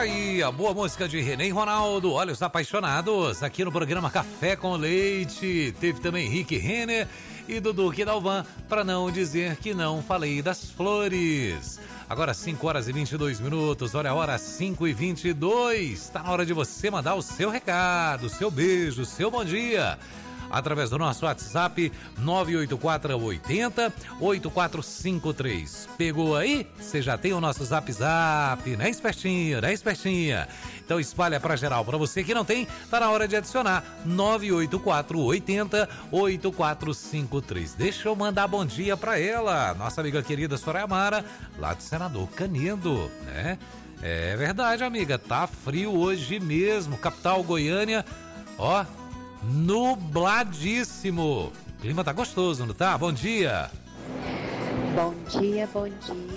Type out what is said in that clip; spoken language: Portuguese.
aí, a boa música de René e Ronaldo, Olhos Apaixonados, aqui no programa Café com Leite. Teve também Rick Renner e Dudu Kidalvan, para não dizer que não falei das flores. Agora 5h22, olha a hora, 5h22. Tá na hora de você mandar o seu recado, o seu beijo, o seu bom dia, através do nosso WhatsApp 98480-8453. Pegou aí? Você já tem o nosso Zap, né, espertinha, né, espertinha? Então espalha pra geral. Pra você que não tem, tá na hora de adicionar 98480-8453. Deixa eu mandar bom dia pra ela, nossa amiga querida Soraya Mara, lá do Senador Canedo, né? É verdade, amiga, tá frio hoje mesmo, capital Goiânia, ó, nubladíssimo. O clima tá gostoso, não tá? Bom dia. Bom dia, bom dia.